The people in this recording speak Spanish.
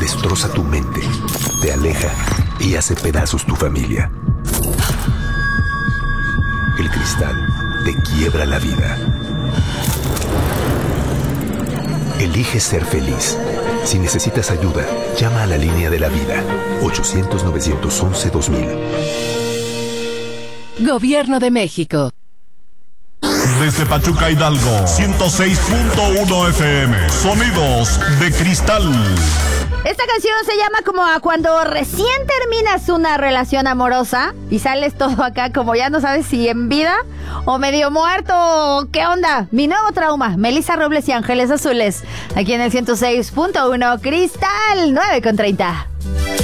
destroza tu mente, te aleja y hace pedazos tu familia. El cristal te quiebra la vida. Elige ser feliz. Si necesitas ayuda, llama a la línea de la vida. 800-911-2000. Gobierno de México. Desde Pachuca, Hidalgo, 106.1 FM. Sonidos de cristal. Esta canción se llama como a cuando recién terminas una relación amorosa y sales todo acá como ya no sabes si en vida o medio muerto. ¿Qué onda? Mi nuevo trauma. Melissa Robles y Ángeles Azules. Aquí en el 106.1 Cristal 9:30.